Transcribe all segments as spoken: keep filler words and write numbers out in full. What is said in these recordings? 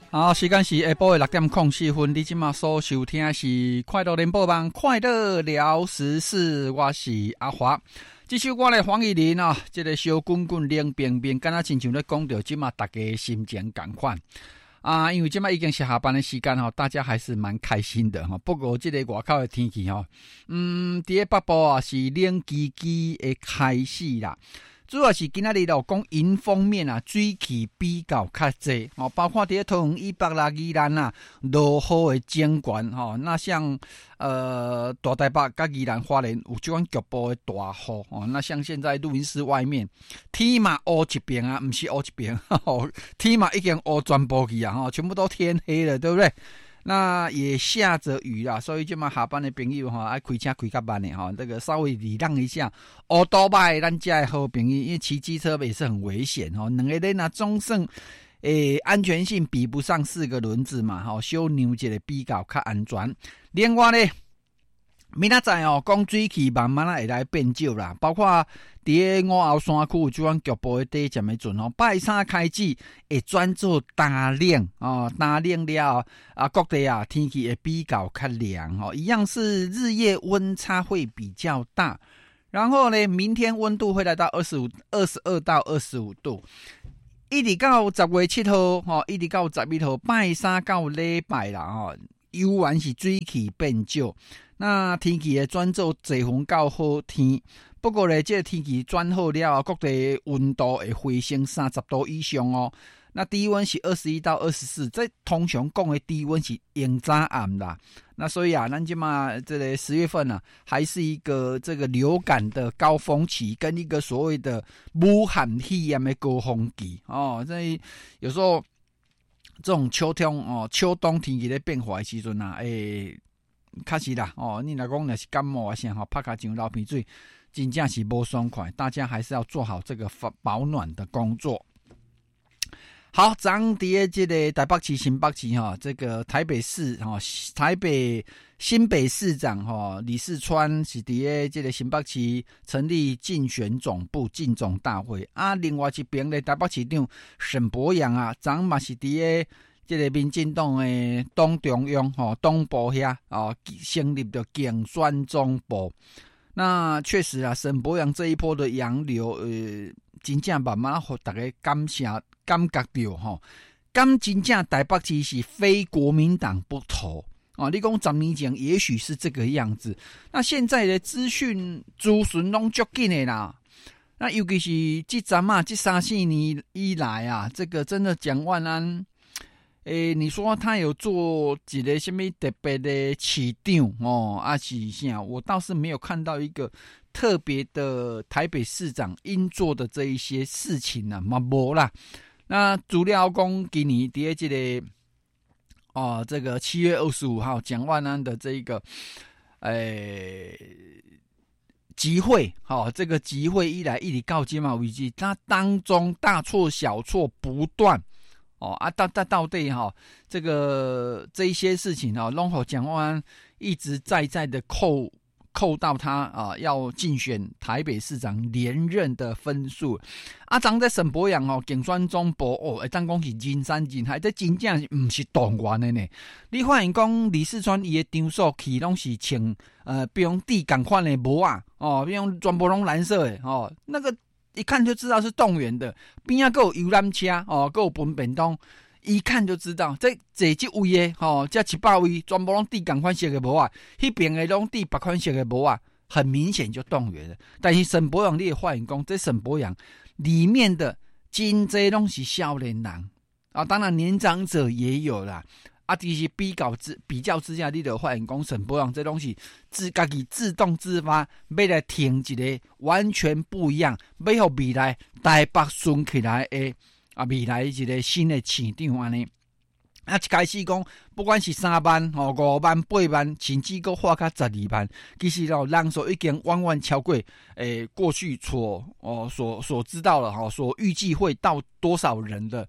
好，时间是下晡的六点零四分，你今嘛所收听的是快乐联播网快乐聊时事，我是阿华。这首歌的黄义玲啊，这个小滚滚冷冰冰，敢若亲像咧讲到今嘛大家心情同款啊，因为今嘛已经是下班的时间吼，大家还是蛮开心的哈。不过这个外口的天气吼，嗯，伫个北部啊是冷叽叽的开始啦。主要是今仔日咯，讲迎风面啊，水气比较较济哦，包括伫桃园以北啦、宜兰啊，落雨的景观吼。那像呃大台北甲宜兰花莲有这款局部的大雨哦。那像现在录音室外面，天嘛乌一边啊，不是乌一边，吼，天嘛已经乌全部去啊，吼，全部都天黑了，对不对？那也下着雨啦，所以就嘛下班的朋友哈，爱开车开较慢的哈，这个稍微礼让一下。哦，多拜咱家的好朋友，因为骑机车也是很危险哈，两个人啊总算诶安全性比不上四个轮子嘛，哈，小牛一个比较较安全。另外呢，明仔载哦，讲水气慢慢啊会来变少啦，包括伫个五后山区有这款局部的低沉的阵哦，拜三开始会转做大冷哦，大冷了啊，各地啊天气会比较较凉哦，一样是日夜温差会比较大。然后呢，明天温度会来到二十五、二十二到二十五度，一直到十月七号吼，一直到十一号拜三到礼拜啦吼，悠然是水气变少。那天气会转做侪云到好天，不过呢，这个天气转好了，各地温度会回升三十度以上哦。那低温是二十一到二十四，这通常讲的低温是阴早暗啦。那所以啊，咱今嘛这个十月份啊，还是一个这个流感的高峰期，跟一个所谓的武汉肺炎的高峰期哦。所以有时候这种秋天哦，秋冬天气的变化的时阵啊，诶。确实啦，哦，你若讲若是感冒啊，啥吼，拍卡上流鼻水，真正是无爽快。大家还是要做好这个保暖的工作。好，咱伫这个台北市、新北市哈，这个台北市哈，台北新北市长哈李四川是伫个这个新北市成立竞选总部竞总大会啊。另外一边咧，台北市长沈伯洋啊，咱嘛是伫个。这个民进党的党中央吼党部遐啊，成立的竞选总部。那确实啊，沈伯洋这一波的洋流，呃，真正慢慢互大家感谢感觉到吼，咁真正台北市是非国民党不投啊。你讲十年前也许是这个样子，那现在的资讯资讯拢足紧的啦。那尤其是这阵啊，这三四年以来啊，这个真的蒋万安。诶，你说他有做一个什么特别的市长哦？啊是啥？我倒是没有看到一个特别的台北市长应做的这一些事情啊，嘛无啦。那主料讲今年伫这个哦，这个七月二十五号蒋万安的这一个诶集会，好、哦，这个集会一来一直到今嘛为止，它当中大错小错不断。哦啊，到到到底哈、哦，这个这一些事情啊，拢好蒋万安一直在在的扣扣到他啊，要竞选台北市长连任的分数。啊，咱在沈伯洋哦，竞选总部哦，会当讲是人山人海，这真正唔是动员的呢。你发现讲李四川伊的场所去拢是穿呃，比如地港款的帽啊，哦，比如全部拢蓝色的哦，那个。一看就知道是动员的，边啊还有游览车哦，还有分便当，一看就知道这这几位的哦，这七八位全部拢戴同款色的帽啊，那边的拢戴别款色的帽啊，很明显就动员了。但是沈伯洋你也发现讲，这沈伯洋里面的真侪拢是少年人啊，当然年长者也有啦。啊，其实比较之比较之下，你就发现讲沈伯洋这东西自家己自动自发要来听一个完全不一样，要互未来台北顺起来的啊，未来一个新的市长安尼。啊，一开始讲不管是三万、哦五万、八万，甚至佫花到十二万，其实哦人数已经远远超过诶过去所哦所所知道了哈、哦，所预计会到多少人的。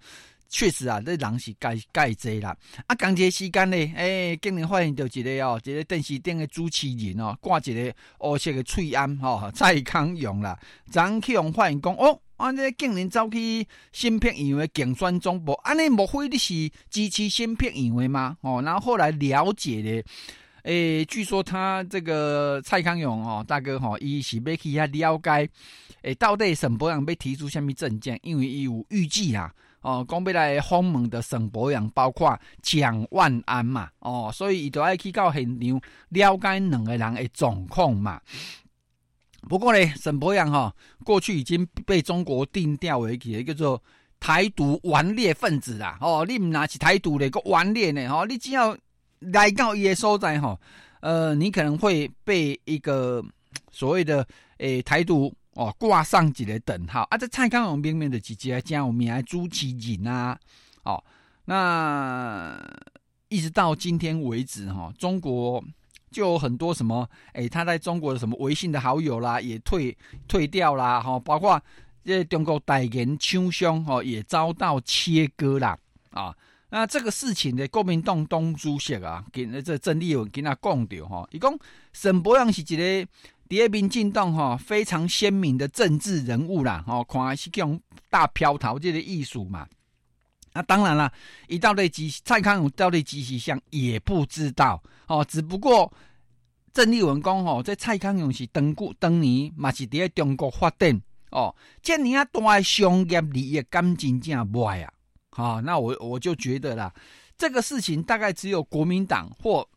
确实啊，这人是介介济啦。啊，同一个时间呢，诶、欸，竟然发现到一个哦，一个电视顶的主持人哦，挂一个黑色的喙罨哦，蔡康永啦，昨去用发现讲哦，安尼竟然走去新北议员的竞选总部，安尼莫非你是支持新北议员吗？哦，然后后来了解咧。诶，据说他这个蔡康永哦，大哥吼、哦，伊是要去遐了解，诶，到底沈伯洋要提出什么政见？因为伊有预计啊，哦，讲要来访问的沈伯洋包括蒋万安嘛，哦，所以伊就爱去到现场了解两个人的状况嘛。不过呢，沈伯洋哈、哦，过去已经被中国定调为一个叫做台独顽劣分子啦，哦，你唔拿是台独的个顽劣呢，哦，你只要来到伊的所在哈，呃，你可能会被一个所谓的诶台独哦挂上一个等号啊。这蔡康永明明的几个真有名的主持人啊，哦，那一直到今天为止哈，中国就有很多什么诶，他在中国的什么微信的好友啦，也退退掉啦，哈，包括这中国代言厂商哦，也遭到切割啦，啊。那这个事情的国民党党主席啊，跟这郑丽文跟他讲到哈，伊讲沈伯洋是一个伫民进党哈非常鲜明的政治人物啦，吼，看是种大飘头这个艺术嘛。那、啊、当然啦，伊到底支蔡康永到底支持谁也不知道哦，只不过郑丽文讲吼，这蔡康永是当古当年嘛是伫中国发展哦，这尔啊大的商业利益敢真正歹啊。好，那我我就觉得啦，这个事情大概只有国民党或